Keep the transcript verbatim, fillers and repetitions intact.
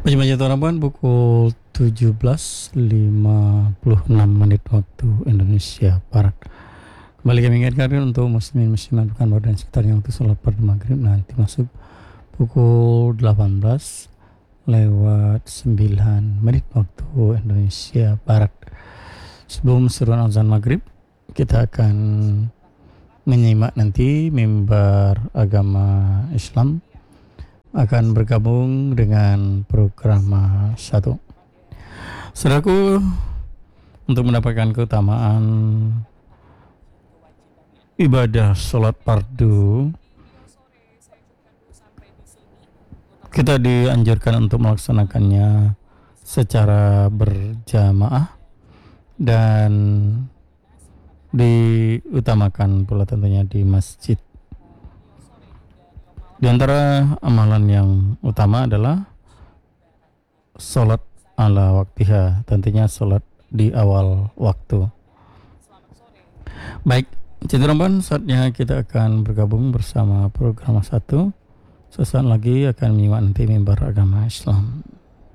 Pagi Tarapan pukul tujuh belas lima puluh enam menit waktu Indonesia Barat. Kembali kami ingatkan untuk muslimin muslimat Pekanbaru dan sekitarnya waktu sholat pada maghrib nanti masuk pukul delapan belas lewat sembilan menit waktu Indonesia Barat. Sebelum seruan azan maghrib, kita akan menyimak nanti mimbar agama Islam akan bergabung dengan program satu. Saudaraku, untuk mendapatkan keutamaan ibadah sholat fardu, kita dianjurkan untuk melaksanakannya secara berjamaah dan diutamakan pula tentunya di masjid. Di antara amalan yang utama adalah sholat ala waktiha, tentunya sholat di awal waktu. Baik, Citromban, saatnya kita akan bergabung bersama program satu. Sesaat lagi akan menyimak nanti mimbar agama Islam.